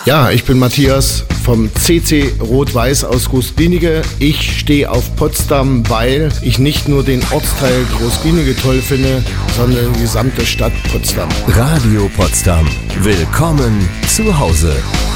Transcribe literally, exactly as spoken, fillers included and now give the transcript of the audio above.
Ja, ich bin Matthias vom C C Rot-Weiß aus Großklinike. Ich stehe auf Potsdam, weil ich nicht nur den Ortsteil Großklinike toll finde, sondern die gesamte Stadt Potsdam. Radio Potsdam. Willkommen zu Hause.